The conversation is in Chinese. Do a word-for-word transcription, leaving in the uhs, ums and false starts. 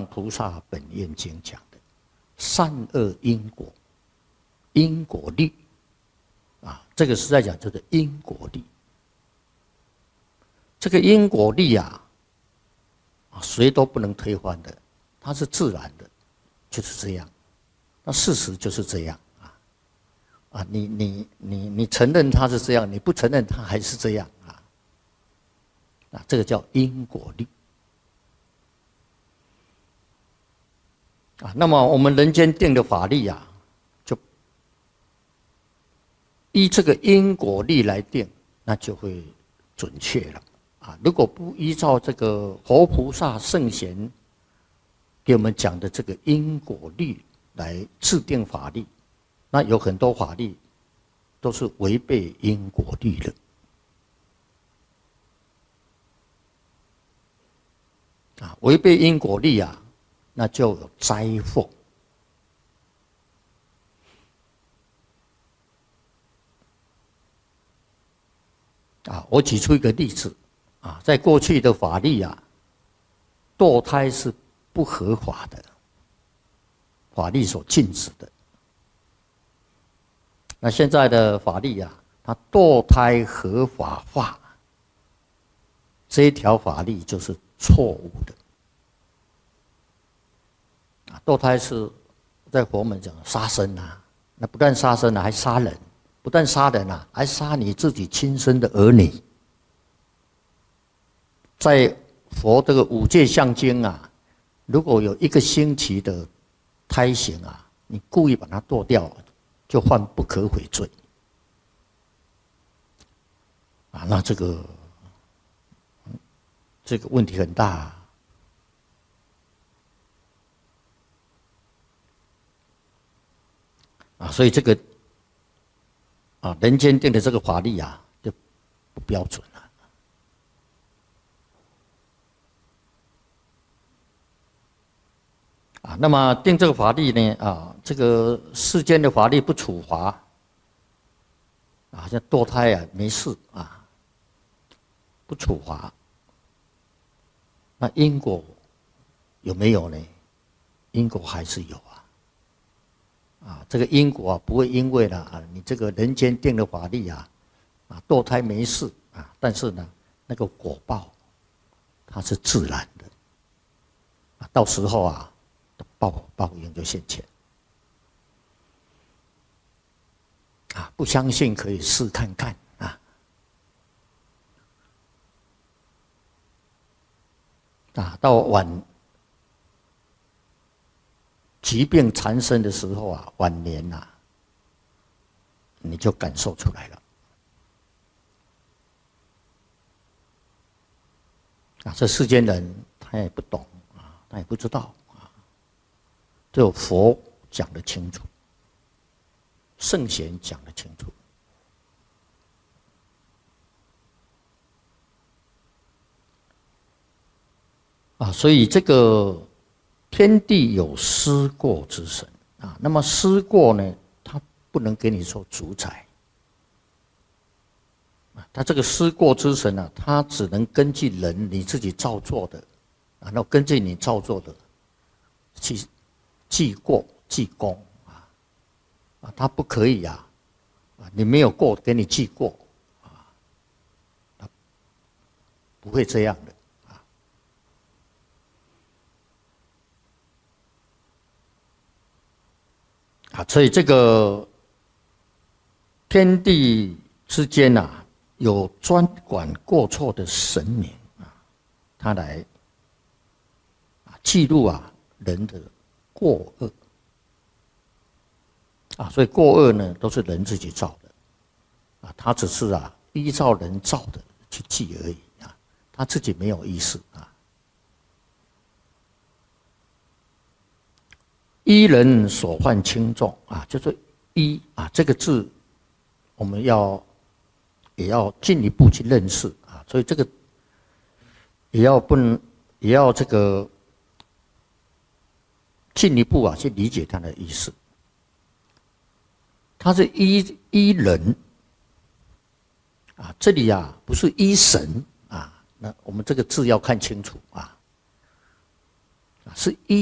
藏菩萨本愿经讲的善恶因果，因果律啊，这个是在讲就是因果律。这个因果律啊，谁都不能推翻的，它是自然的，就是这样。那事实就是这样啊啊！你你你你承认它是这样，你不承认它还是这样啊啊！这个叫因果律。啊，那么我们人间定的法律啊，就依这个因果律来定，那就会准确了啊。如果不依照这个佛菩萨圣贤给我们讲的这个因果律来制定法律，那有很多法律都是违背因果律的啊，违背因果律啊。那就有灾祸啊！我举出一个例子啊，在过去的法律啊，堕胎是不合法的，法律所禁止的。那现在的法律啊，它堕胎合法化，这一条法律就是错误的。堕胎是在佛门讲杀生啊，那不但杀生啊，还杀人，不但杀人啊，还杀你自己亲生的儿女。在佛这个五戒相经啊，如果有一个星期的胎形啊，你故意把它剁掉，就犯不可悔罪啊。那这个这个问题很大啊。啊，所以这个啊，人间定的这个法律啊，就不标准了。啊，那么定这个法律呢，啊，这个世间的法律不处罚，啊，像堕胎啊，没事啊，不处罚。那因果有没有呢？因果还是有啊。啊，这个因果啊，不会因为呢啊，你这个人间定的法律啊，啊，堕胎没事啊，但是呢，那个果报，它是自然的，啊，到时候啊，报报应就现前。啊，不相信可以试看看啊。啊，到晚。疾病缠身的时候啊，晚年啊，你就感受出来了。啊，这世间人他也不懂啊，他也不知道啊，只有佛讲得清楚，圣贤讲得清楚。啊，所以这个。天地有失过之神啊，那么失过呢，它不能给你做主宰啊，它这个失过之神啊，它只能根据人你自己造作的，然后根据你造作的去记过记功啊啊，它不可以啊啊，你没有过给你记过啊，它不会这样的。啊，所以这个天地之间啊，有专管过错的神明啊，他来啊记录啊人的过恶啊，所以过恶呢都是人自己造的啊，他只是啊依照人造的去记而已啊，他自己没有意识啊。依人所犯轻重啊，就是依啊这个字，我们要也要进一步去认识啊，所以这个也要不能也要这个进一步啊去理解它的意思。它是依依人啊，这里啊不是依神啊，那我们这个字要看清楚啊，是依。